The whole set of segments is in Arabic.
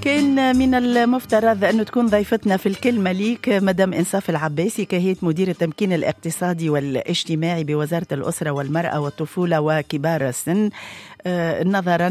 كان من المفترض أن تكون ضيفتنا في الكلمة ليك مدام إنصاف العباسي كهيئة مدير التمكين الاقتصادي والاجتماعي بوزارة الأسرة والمرأة والطفولة وكبار السن، نظرا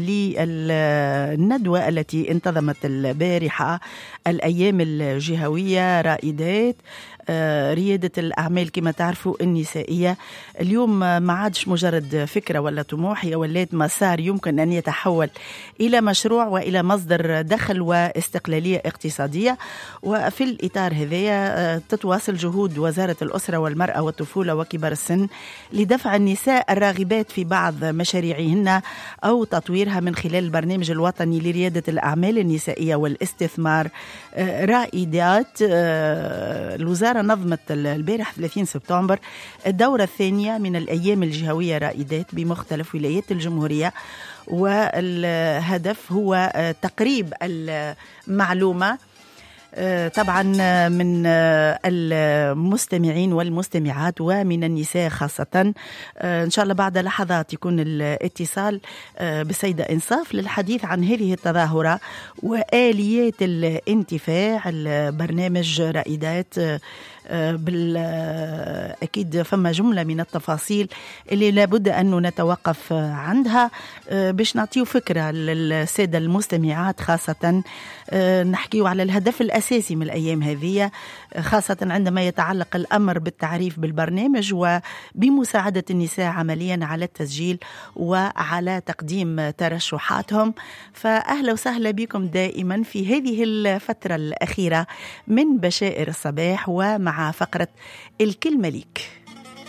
للندوة التي انتظمت البارحة الأيام الجهوية رائدات ريادة الأعمال كما تعرفوا النسائية. اليوم ما عادش مجرد فكرة ولا طموح، هي ولات مسار يمكن أن يتحول إلى مشروع وإلى مصدر دخل واستقلالية اقتصادية. وفي الإطار هذا تتواصل جهود وزارة الأسرة والمرأة والطفولة وكبار السن لدفع النساء الراغبات في بعض مشاريعهن أو تطويرها من خلال البرنامج الوطني لريادة الأعمال النسائية والاستثمار رائدات. الوزارة نظمت البارح 30 سبتمبر الدورة الثانية من الأيام الجهوية رائدات بمختلف ولايات الجمهورية، والهدف هو تقريب المعلومة طبعا من المستمعين والمستمعات ومن النساء خاصة. إن شاء الله بعد لحظات يكون الاتصال بالسيدة إنصاف للحديث عن هذه التظاهرة وآليات الانتفاع البرنامج رائدات. أكيد فما جملة من التفاصيل اللي لابد أن نتوقف عندها باش نعطيو فكرة للسادة المستمعات، خاصة نحكيو على الهدف الأساسي من الأيام هذه، خاصة عندما يتعلق الأمر بالتعريف بالبرنامج وبمساعدة النساء عمليا على التسجيل وعلى تقديم ترشحاتهم. فأهلا وسهلا بكم دائما في هذه الفترة الأخيرة من بشائر الصباح ومع فقرة الكلمة ليك.